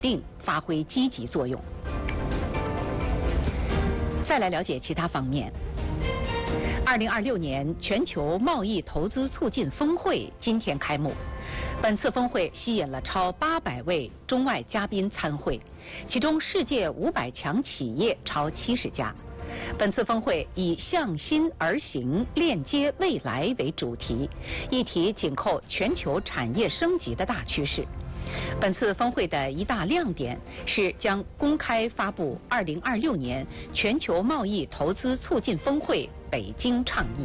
定发挥积极作用。再来了解其他方面。2026年全球贸易投资促进峰会今天开幕。本次峰会吸引了超800位中外嘉宾参会，其中世界500强企业超70家。本次峰会以向心而行，链接未来为主题，议题紧扣全球产业升级的大趋势。本次峰会的一大亮点是将公开发布2026年全球贸易投资促进峰会北京倡议。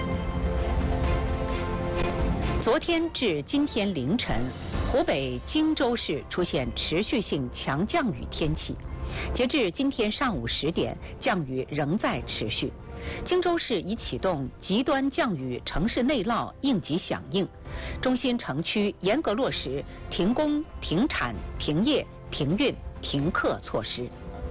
昨天至今天凌晨，湖北荆州市出现持续性强降雨天气。截至今天上午10点，降雨仍在持续。荆州市已启动极端降雨城市内涝应急响应，中心城区严格落实停工、停产、停业、停运、停课措施。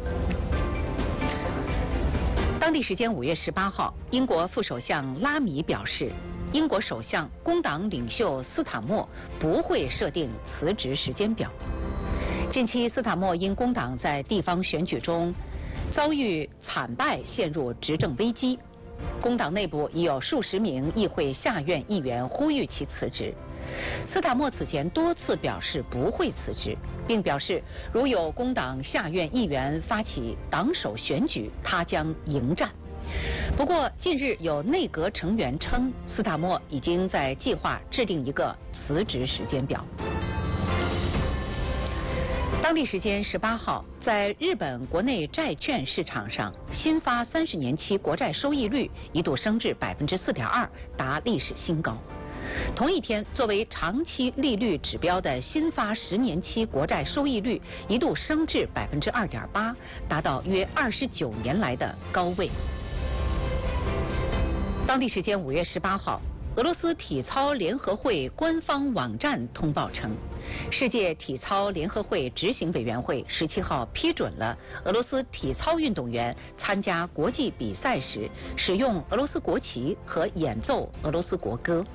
当地时间5月18号，英国副首相拉米表示，英国首相工党领袖斯塔默不会设定辞职时间表。近期，斯塔默因工党在地方选举中遭遇惨败，陷入执政危机。工党内部已有数十名议会下院议员呼吁其辞职。斯塔默此前多次表示不会辞职，并表示如有工党下院议员发起党首选举，他将迎战。不过，近日有内阁成员称，斯塔默已经在计划制定一个辞职时间表。当地时间18号，在日本国内债券市场上，新发30年期国债收益率一度升至4.2%，达历史新高。同一天，作为长期利率指标的新发10年期国债收益率一度升至2.8%，达到约29年来的高位。当地时间5月18号，俄罗斯体操联合会官方网站通报称，世界体操联合会执行委员会17号批准了俄罗斯体操运动员参加国际比赛时使用俄罗斯国旗和演奏俄罗斯国歌。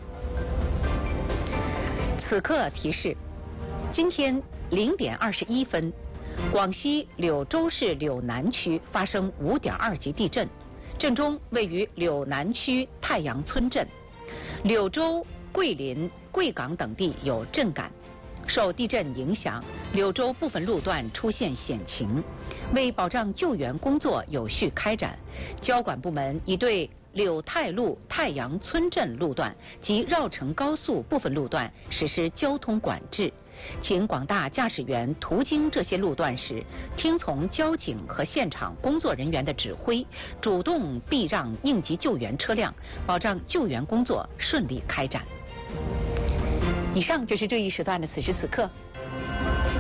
此刻提示：今天0点21分，广西柳州市柳南区发生5.2级地震，震中位于柳南区太阳村镇。柳州、桂林、贵港等地有震感。受地震影响，柳州部分路段出现险情。为保障救援工作有序开展，交管部门已对柳泰路太阳村镇路段及绕城高速部分路段实施交通管制，请广大驾驶员途经这些路段时，听从交警和现场工作人员的指挥，主动避让应急救援车辆，保障救援工作顺利开展。以上就是这一时段的此时此刻，